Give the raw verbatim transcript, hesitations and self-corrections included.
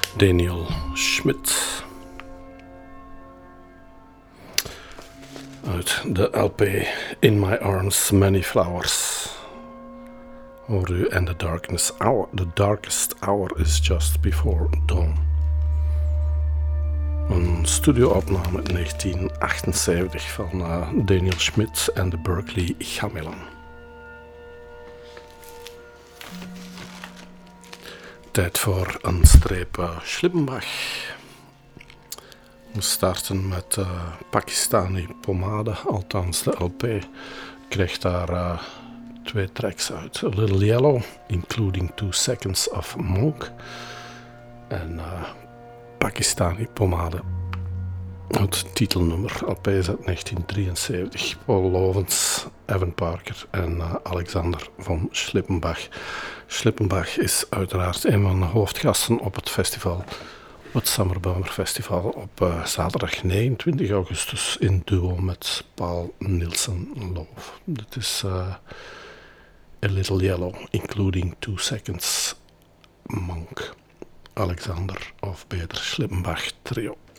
Daniel Schmidt. Uit de L P In My Arms Many Flowers. Hoor u And the darkness hour, the darkest hour is just before dawn. Een studioopname in negentien achtenzeventig van uh, Daniel Schmidt en de Berkeley Gamelan. Tijd voor een streep uh, Schlippenbach. We starten met uh, Pakistani Pomade, althans de L P krijgt daar uh, twee tracks uit. A Little Yellow, including Two Seconds of Monk. En uh, Pakistani Pomade, het titelnummer. L P is uit negentien drieënzeventig. Paul Lovens, Evan Parker en uh, Alexander van Schlippenbach. Schlippenbach is uiteraard een van de hoofdgasten op het festival. Het Summerbummer Festival op uh, zaterdag negenentwintig augustus in duo met Paul Nielsen Love. Dit is uh, A Little Yellow, including Two Seconds Monk. Alexander of beter Schlippenbach Trio.